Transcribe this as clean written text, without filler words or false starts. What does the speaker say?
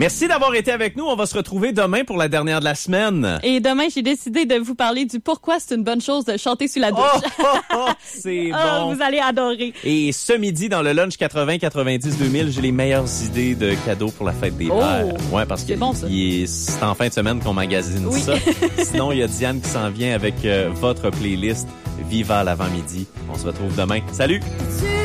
Merci d'avoir été avec nous. On va se retrouver demain pour la dernière de la semaine. Et demain, j'ai décidé de vous parler du pourquoi c'est une bonne chose de chanter sous la douche. C'est bon. Vous allez adorer. Et ce midi, dans le lunch 80-90-2000, j'ai les meilleures idées de cadeaux pour la fête des mères. Ouais, parce que c'est bon, ça. c'est en fin de semaine qu'on magasine ça. Sinon, il y a Diane qui s'en vient avec votre playlist Viva l'avant-midi. On se retrouve demain. Salut!